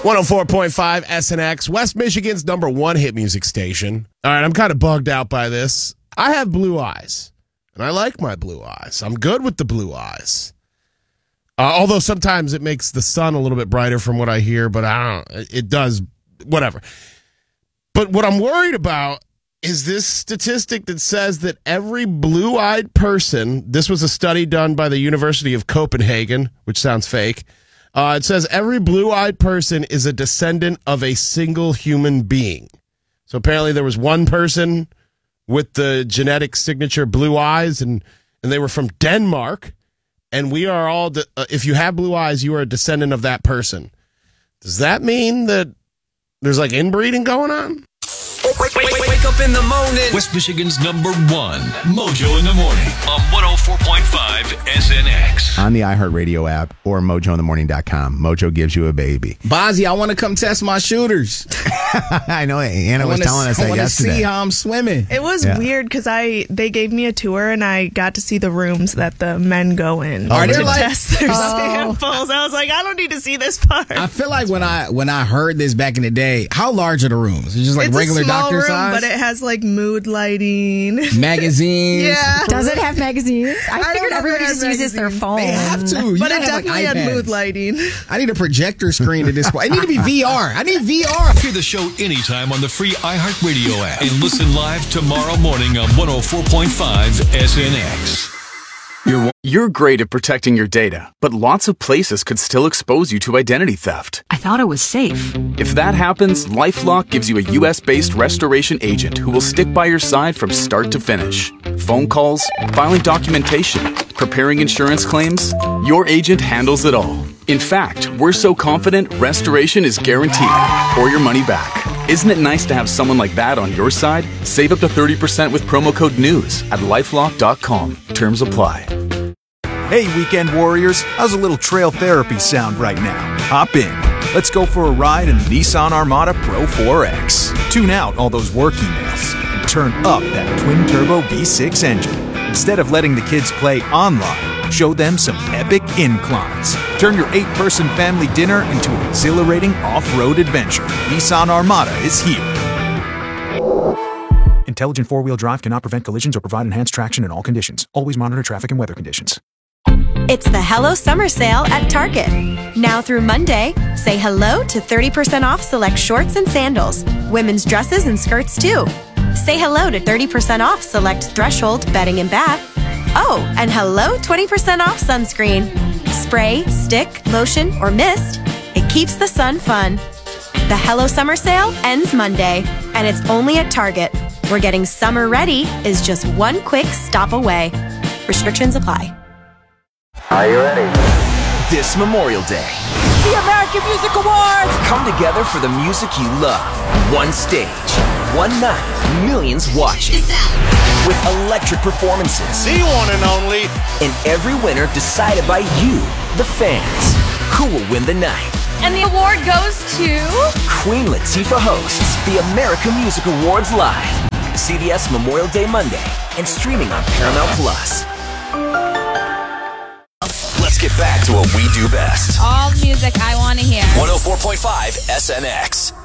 104.5 SNX, West Michigan's number one hit music station. All right, I'm kind of bugged out by this. I have blue eyes, and I like my blue eyes. I'm good with the blue eyes. Although sometimes it makes the sun a little bit brighter from what I hear, but I don't. It does, whatever. But what I'm worried about is this statistic that says that every blue-eyed person, this was a study done by the University of Copenhagen, which sounds fake. It says every blue-eyed person is a descendant of a single human being. So apparently there was one person with the genetic signature blue eyes, and they were from Denmark. And we are all, if you have blue eyes, you are a descendant of that person. Does that mean that there's like inbreeding going on? Wake up in the morning. West Michigan's number one, Mojo in the Morning on 104.5 SNX. On the iHeartRadio app or mojointhemorning.com. Mojo gives you a baby. Bozzy, I want to come test my shooters. I know. Anna was telling us that yesterday. I want to see how I'm swimming. It was weird because they gave me a tour and I got to see the rooms that the men go in to test their samples. I was like, I don't need to see this part. I feel like when I heard this back in the day, how large are the rooms? It's just like regular doctor room, size? But it has like mood lighting. Magazines. Yeah. Does it have magazines? I figured everybody just uses their phone. They have to. But it definitely had mood lighting. I need a projector screen to display. I need to be VR. I need VR. Hear the show anytime on the free iHeartRadio app and listen live tomorrow morning on 104.5 SNX. You're great at protecting your data, but lots of places could still expose you to identity theft. I thought it was safe. If that happens, LifeLock gives you a U.S.-based restoration agent who will stick by your side from start to finish. Phone calls, filing documentation, preparing insurance claims, your agent handles it all. In fact, we're so confident restoration is guaranteed or your money back. Isn't it nice to have someone like that on your side? Save up to 30% with promo code NEWS at LifeLock.com. Terms apply. Hey, weekend warriors, how's a little trail therapy sound right now? Hop in. Let's go for a ride in the Nissan Armada Pro 4X. Tune out all those work emails and turn up that twin-turbo V6 engine. Instead of letting the kids play online, show them some epic inclines. Turn your 8-person family dinner into an exhilarating off-road adventure. Nissan Armada is here. Intelligent four-wheel drive cannot prevent collisions or provide enhanced traction in all conditions. Always monitor traffic and weather conditions. It's the Hello Summer Sale at Target. Now through Monday, say hello to 30% off select shorts and sandals, women's dresses and skirts too. Say hello to 30% off select Threshold bedding and bath. Oh, and hello 20% off sunscreen. Spray, stick, lotion, or mist. It keeps the sun fun. The Hello Summer Sale ends Monday, and it's only at Target, where getting summer ready is just one quick stop away. Restrictions apply. Are you ready? This Memorial Day, The American Music Awards! come together for the music you love. One stage, one night, millions watching. With electric performances. The one and only. And every winner decided by you, the fans. Who will win the night? And the award goes to... Queen Latifah hosts the American Music Awards live. CBS Memorial Day Monday and streaming on Paramount Plus. Let's get back to what we do best. All music I want to hear. 104.5 SNX.